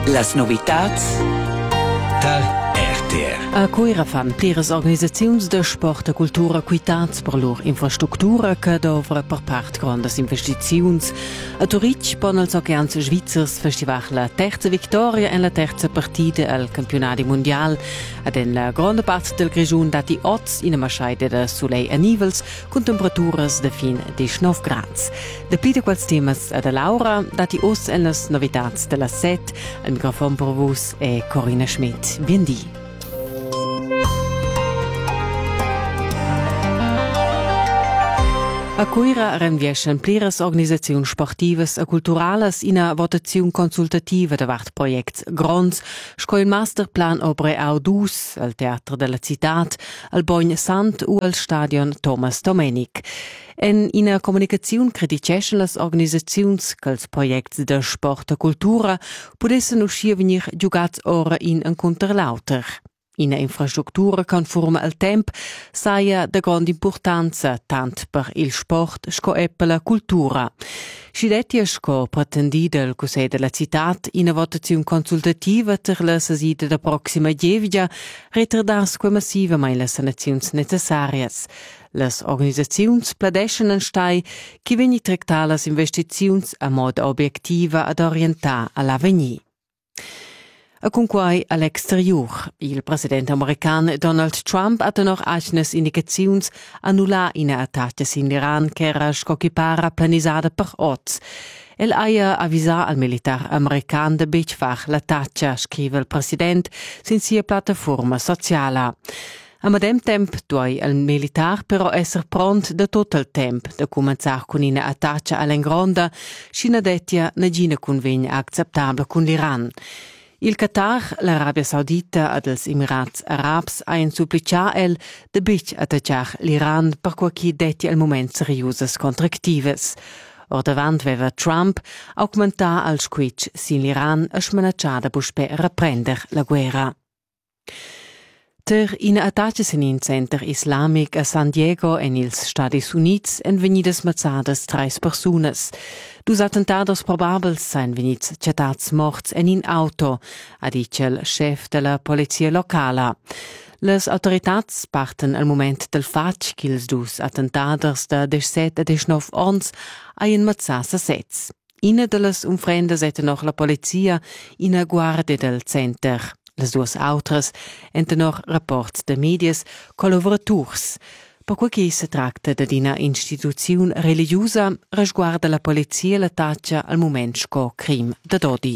Las novitats da RTR. A Cuera fan pliras organisaziuns de sport e cultura cuitats per lor infrastructura che dovra per part grandes investiziuns. A Zurich pon els oceans svizzers festivar la terza victoria e la terza partida al campionati mondial. Ad en la grande part del Grigiun dati oz in a maschaide de solei a nivels con temperaturas de fin 19 grads. De pli de quals temas ad a Laura dati os en las novitats de la set, el microfon per vos e Corinna Schmidt. Biendi. A Cuera renvieschen pliras organisaziuns sportivas e culturales in a votaziun consultativa davart projects gronds, sco il masterplan obre Audus, al Teatro della Citat, al Bogn Sant u al Stadion Thomas Domenic. En in a comunicaziun crediceschen las organisaziuns che els projects de sport e cultura pudessen uscir venir giugats ora in encunter lauter. In infrastruttura conforme al temp saia de grande importanza tant per il sport sco e per la cultura. Scidetti sco pretendi del Consiglio della Citat in a votazione consultativa ter la sesida da proxima gievgia retardars que massiva mai le sanaziuns necessarias. Las organisaziuns pladeschen en stai che vegni tractar las investiziuns a mod obiectiva ad orientar all'avenir. A conquai all'exterior, il presidente american Donald Trump ha tenor alcune indicaziuns annullar in attacches in l'Iran che era scoccipara planisada per oz. El aia avvisar al militar american de becfar l'attaccia, scrive il president, sin sia piattaforma sociala. A medem temp duai al militar però esser pront de tot il temp de començar con ina attaccia all'engronda, scina detia negina convegn acceptabla con l'Iran. Il Qatar, l'Arabia Saudita ed els Emirats Arabs han supplicar el de bic attacciar l'Iran per qualche detti al moment seriosas contractives. Or davant veva Trump augmentar al squitch sin l'Iran a smanacciada buspe reprender la guerra. Ter in attacches in center islamic a San Diego en ils Stadis Units en venidas mazzadas 3 personas. Dus attentados probabels sein venits cetats morts en in auto, ha dice il chef de la polizia locala. Les autoritats parten al moment del fatg ch'ils dus attentados de 17 e 19 ons haien mazzats a sets. Ina de les umfrendas ete noch la polizia in a guardia del center. Les duas autres enten noch rapports de medias collaboraturs. Per quel che si tratta di una istituzione religiosa, resguarda la polizia la taccia al moment sco crim da dodi.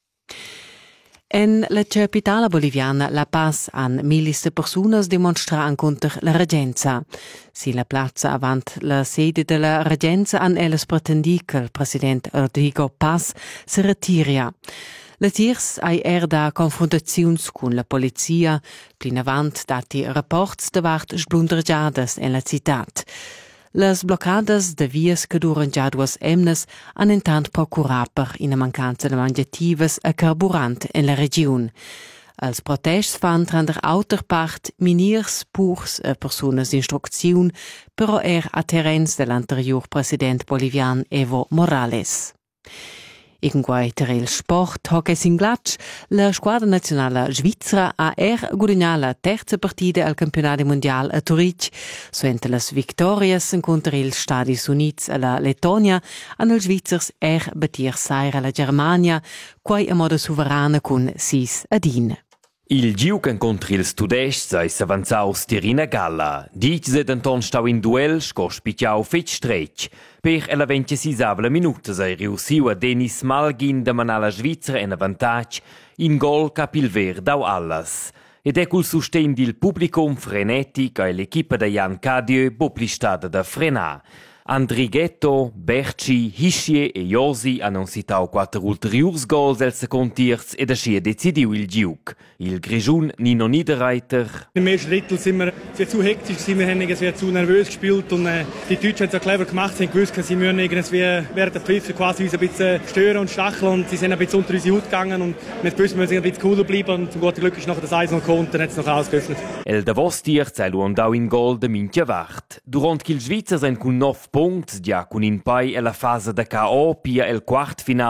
En la capitale boliviana La Paz han milis de personas demonstran contro la regenza. Si la piazza avant la sede della regenza han elles pretendi che il presidente Rodrigo Paz si retiria. La tiers ai da confrontaziuns con la polizia, plin avant dati rapports davart sblundergiadas en la citat. Las bloccadas de vias che duran già 2 emnes han intant procurar per ina mancanza de mangiativas e carburant en la region. Als protests fan trander auterpart miniers, purs e personas d'instrucziun, però a terrens dell'anterior president bolivian Evo Morales. Irgendwei ter il sport hockey singlatsch, la squadra nazionale svizzera ha guadagnat la terza partida al campionati mondial a Zurich. Suente las victorias contro il Stadis Units e la Lettonia, han els svizzers batir saira la Germania, quai a modo sovrana con 6-1. Il giucan contro ils tudests eis avanzaus tirina galla. Dic se denton stau in duel sco spiciau fetg stretg. Per la 26 minuta sei riussiu a Denis Malgin da manala Svizzera en avantatg in gol cap il ver dau allas. Ed è col sustegn dil publicum frenetic e l'equipa da Jan Cadieu boplistada da frenar. Andrighetto, Berci, Hischie e Josi hanno citau 4 ulteriors gols el second tiers ed aschi decidiu il giug. Il Grigiun Nino Niederreiter. Im ersten Drittel sind wir zu hektisch, wir haben zu nervös gespielt und die Deutschen haben es ja clever gemacht, sie haben gewusst, sie müssen während der Pfiffe quasi uns ein bisschen stören und stacheln und sie sind ein bisschen unter unsere Haut gegangen und wir wussten, wir müssen ein bisschen cooler bleiben und zum guten Glück ist noch das 1 noch gekommen und dann hat es noch ausgeöffnet. El Davos tiers sei luandau in gol de minchia vart. Durant qu'il Svizzer sind con 9 punts, già con in pai e la fase da KO pia el quart final,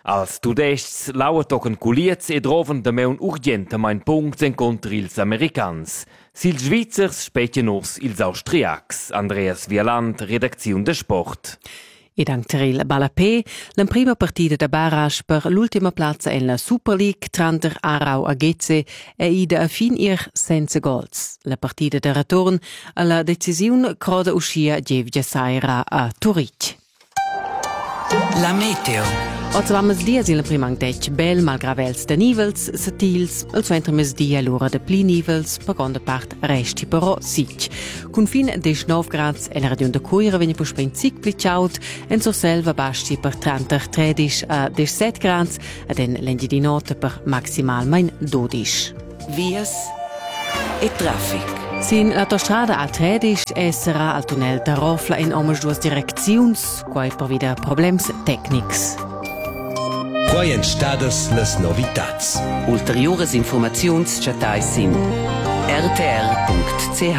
Als tudests laua tochen culiez e droven da meun urgentamain punct encontr ils americans. Sils Schweizers spetien us ils austriacs. Andreas Wieland, Redaktion de Sport. E dank Teril Balapé, la prima partida da barrage per l'ultima plazza en la Super League tranter Aarau a Geze e ida a fin senza gols. La partida de retorn alla decisiun croda uscia Gevgia Saira a Turic. La meteo. Oggi va mesdias in la prima antec bel malgravels de nivels, satils, al centro mesdia l'ora de pli nivels, per gonda part resti però sic. Con fin 19 grads e la regione de Coira vegna puspa in zic pli ciaut, en so selva basti per 13 a 17 grads, ed en l'engi di notte per maximal main 12. Vias e traffic. Sin l'autostrada A13 essera al tunnel da Rofla in omas duas direcziuns, quai per vida problems tecnics. Quai en stadas las novitats. Ulteriores informaziuns chatai sin rtr.ch.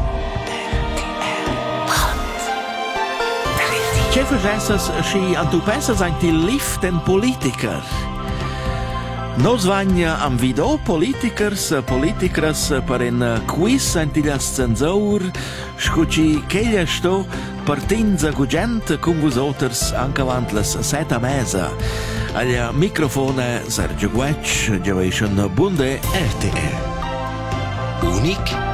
Ce facessas si antupessas ein die lift en politiker? Nos vagna am video politikers per en quiz antigas censur, scuci ch'eglia sto partinza gugent cum vosoters anche avant las 7 mesa. Aglia microfone Sergio Guec, Generation Bunde, RTR. Unic